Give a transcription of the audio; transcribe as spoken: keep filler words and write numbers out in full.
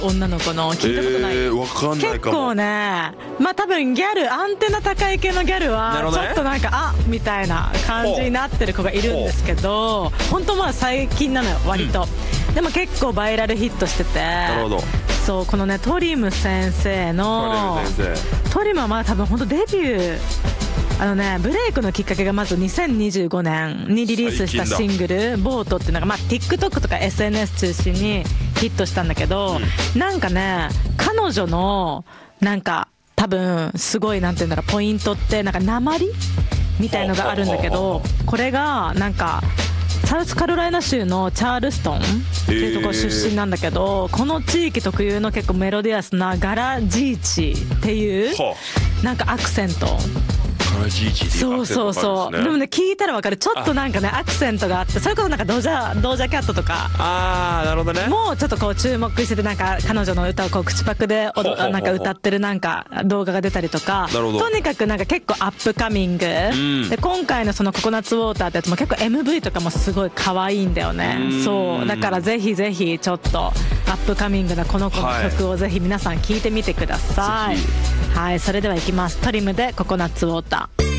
女の子の聞いたことない、 えー、わかんないかも。 結構ね、まあ多分ギャル、アンテナ高い系のギャルはちょっとなんか、あみたいな感じになってる子がいるんですけど、本当まあ最近なのよ割と、うん、でも結構バイラルヒットしてて。 なるほど。そうこのねトリム先生のトリム先生トリムはまあ多分本当デビューあのねブレイクのきっかけがまずにせんにじゅうごねんにリリースしたシングルボートっていうのが、まあ、TikTok とか エスエヌエス 中心にヒットしたんだけど、うん、なんかね彼女のなんか多分すごいなんていうんだろうポイントってなんか訛りみたいのがあるんだけど、これがなんかサウスカロライナ州のチャールストンっていうところ出身なんだけど、この地域特有の結構メロディアスなガラジーチっていうなんかアクセント、 ガラジーチっていうアクセントがあるんですね。そうそうそう。 でもね聞いたら分かる、ちょっとなんかねアクセントがあって、それこそなんかドジャドージャキャットとか、 あーなるほどね、 もうちょっとこう注目してて、なんか彼女の歌をこう口パクでおどなんか歌ってるなんか動画が出たりとか、とにかくなんか結構アップカミング、うん、で今回のそのココナッツウォーターってやつも結構 エムブイ とかもすごい可愛いんだよね。うそうだからぜひぜひちょっとアップカミングなこの子の曲をぜひ皆さん聴いてみてください。はい、はい、それではいきます。トリムでココナッツウォーター。